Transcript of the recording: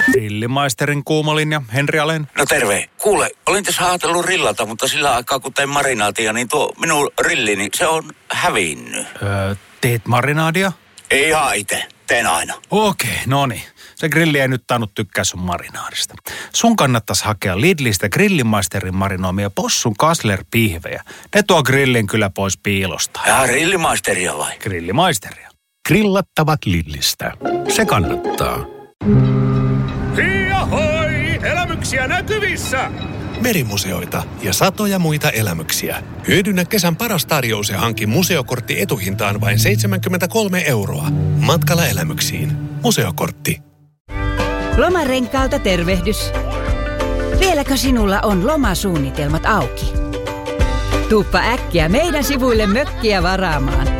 Grillimaisterin kuumolinja, Henri Alen. No terve. Kuule, olin tässä ajatellut rillata, mutta sillä aikaa kun tein marinaatia, niin tuo minun rillini, se on hävinnyt. Teet marinaadia? Ei ihan itse, teen aina. Okei, no niin. Se grilli ei nyt tainnut tykkää sun marinaadista. Sun kannattais hakea Lidlistä Grillimaisterin marinoimia possun Kassler-pihvejä. Ne tuo grillin kyllä pois piilosta. Ja Grillimaisteria vai? Grillimaisteria. Grillattavat Lidlistä. Se kannattaa. Hiihoi! Elämyksiä näkyvissä! Merimuseoita ja satoja muita elämyksiä. Hyödynnä kesän paras tarjous ja hanki museokortti etuhintaan vain 73 €. Matkalla elämyksiin. Museokortti. Lomarenkaalta tervehdys. Vieläkö sinulla on lomasuunnitelmat auki? Tuuppa äkkiä meidän sivuille mökkiä varaamaan.